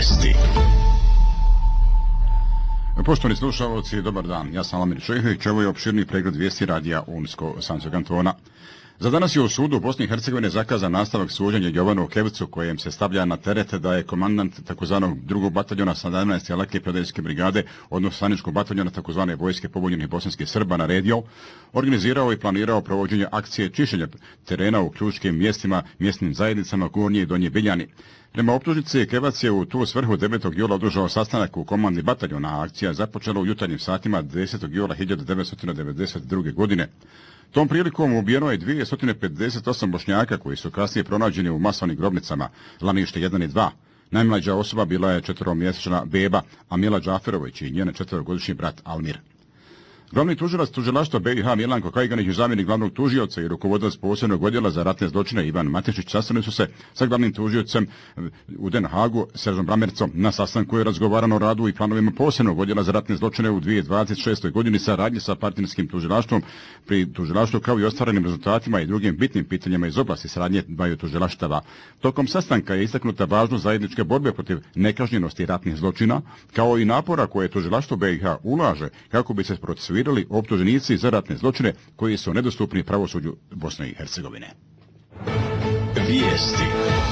Vijesti. Poštovani slušalci, dobar dan. Ja sam Amir Šehić, ovo je opširni pregled vijesti radija Unsko-Sanskog kantona. Za danas je u sudu u Bosni i Hercegovine zakazan nastavak suđenja Jovanu Kevcu, kojem se stavlja na teret da je komandant tzv. drugog bataljona 17. lake pjederske brigade, odnosno staničkog bataljona tzv. vojske pobunjenih bosanskih Srba naredio, organizirao i planirao provođenje akcije čišćenja terena u ključkim mjestima, mjesnim zajednicama Gornje i Donje Biljani. Prema optužnici, Kevac je u tu svrhu 9. jula održao sastanak u komandi bataljona. Akcija je započela u jutarnjim satima 10. jula 1992. godine. Tom prilikom ubijeno je 258 Bošnjaka koji su kasnije pronađeni u masovnim grobnicama, Lanište 1 i 2. Najmlađa osoba bila je 4-mjesečna beba Amila Džaferović i njen 4-godišnji brat Almir. Glavni tužilac tužilaštva BiH Milanko Kajganić i zamjenik glavnog tužioca i rukovodilac posebnog odjela za ratne zločine Ivan Matešić sastali su se sa glavnim tužiocem u Den Hagu, Seržom Bramercom. Na sastanku je razgovarano o radu i planovima posebnog odjela za ratne zločine u 2026. godini saradnje sa partnerskim tužilaštvom pri tužilaštvu kao i ostvarenim rezultatima i drugim bitnim pitanjima iz oblasti saradnje dvaju tužilaštava. Tokom sastanka je istaknuta važnost zajedničke borbe protiv nekažnjenosti ratnih zločina, kao i napora koje tužilaštvo BiH ulaže kako bi se procesuirali optuženici za ratne zločine koji su nedostupni pravosuđu Bosne i Hercegovine. Vijesti.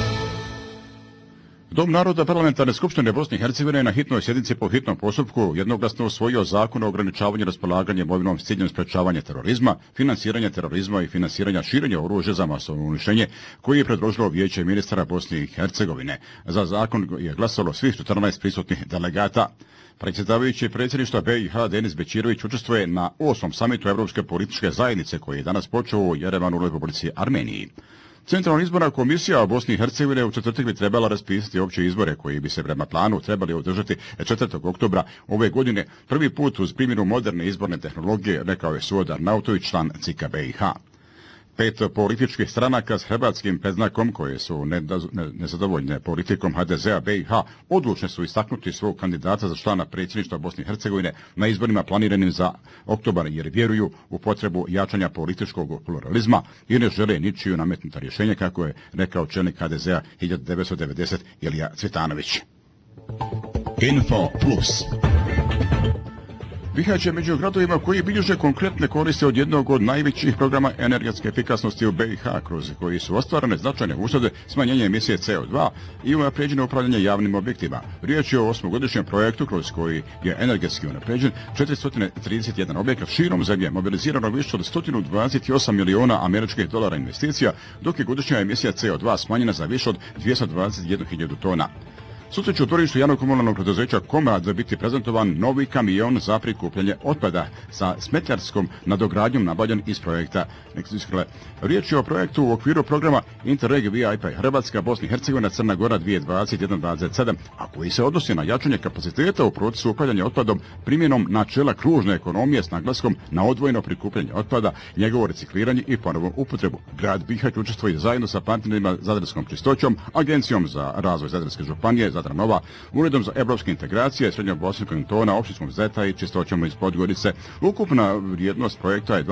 Dom naroda Parlamentarne skupštine Bosne i Hercegovine na hitnoj sjednici po hitnom postupku jednoglasno usvojio zakon o ograničavanju raspolaganja imovinom s ciljem sprečavanja terorizma, finansiranja terorizma i finansiranja širenja oružja za masovno uništenje, koji je predložilo Vijeće ministara Bosne i Hercegovine. Za zakon je glasalo svih 14 prisutnih delegata. Predsjedavajući predsjedništva BiH Denis Bećirović učestvuje na 8. samitu Evropske političke zajednice koji je danas počeo u Jerevanu u Republici Armeniji. Centralna izborna komisija u Bosni i Hercegovine u četvrtak bi trebala raspisati opće izbore koji bi se prema planu trebali održati 4. oktobra ove godine, prvi put uz primjenu moderne izborne tehnologije, rekao je Suodar Nautović, član CIK-a BiH. 5 političkih stranaka s hrvatskim predznakom koje su nezadovoljne politikom HDZ-a BiH odlučne su istaknuti svog kandidata za člana predsjedništva Bosne i Hercegovine na izborima planiranim za oktobar jer vjeruju u potrebu jačanja političkog pluralizma i ne žele ničiju nametnuta rješenja, kako je rekao čelnik HDZ-a 1990 Ilija Cvjetanović. Info Plus. Bihać je među gradovima koji bilježe konkretne koristi od jednog od najvećih programa energetske efikasnosti u BiH, kroz koji su ostvarene značajne uštede, smanjenje emisije CO2 i unapređeno upravljanje javnim objektima. Riječ je o 8-godišnjem projektu kroz koji je energetski unapređen 431 objekat širom zemlje, mobilizirano više od 128 miliona američkih dolara investicija, dok je godišnja emisija CO2 smanjena za više od 221.000 tona. Sutra će u dvorištu javnog komunalnog preduzeća Komad biti prezentovan novi kamion za prikupljanje otpada sa smetljarskom nadogradnjom nabavljen iz projekta. Riječ je o projektu u okviru programa Interreg VIP Hrvatska, Bosna i Hercegovina, Crna Gora 2021-2027, a koji se odnosi na jačanje kapaciteta u procesu upravljanja otpadom primjenom načela kružne ekonomije s naglaskom na odvojeno prikupljanje otpada, njegovo recikliranje i ponovnu upotrebu. Grad Bihać učestvuje zajedno sa partnerima Zadarskom čistoćom, Agencijom za razvoj Zadarske županije, Zadra Nova, Uredom za evropske integracije, Srednjobosanskog kantona, Opštinskom Zeta i Čistoćom iz Podgorice. Ukupna vrijednost projekta je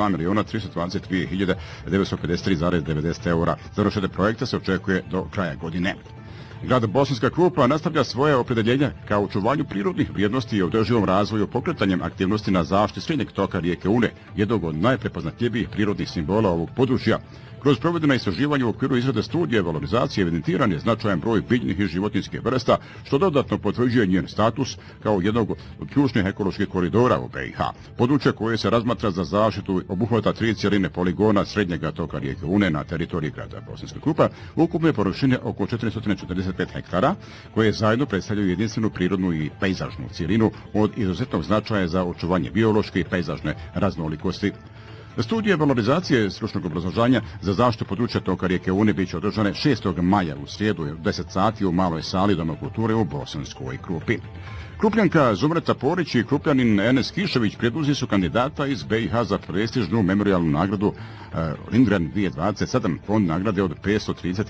2.322.953,90 eura. Završetak projekta se očekuje do kraja godine. Grad Bosanska Krupa nastavlja svoje opredjeljenje kao očuvanju prirodnih vrijednosti i održivom razvoju pokretanjem aktivnosti na zaštiti srednjeg toka rijeke Une, jednog od najprepoznatljivijih prirodnih simbola ovog područja. Kroz provedena istraživanja u okviru izrade studije valorizacije evidentiran je značajan broj biljnih i životinjskih vrsta, što dodatno potvrđuje njen status kao jednog od ključnih ekoloških koridora u BiH. Područje koje se razmatra za zaštitu obuhvata 3 cjeline poligona srednjega toka rijeke Une na teritoriji grada Bosanska Krupa, ukupne površine oko 445 hektara, koje zajedno predstavljaju jedinstvenu prirodnu i pejzažnu cjelinu od izuzetnog značaja za očuvanje biološke i pejzažne raznolikosti. Studije valorizacije stručnog obrazloženja za zaštitu područja toka rijeke Une bit će održane 6. maja u srijedu u 10 sati u maloj sali Doma kulture u Bosanskoj Krupi. Krupljanka Zumreta Porić i Krupljanin Enes Kišević predlozi su kandidata iz BiH za prestižnu memorijalnu nagradu Lindgren 2027, fond nagrade od 530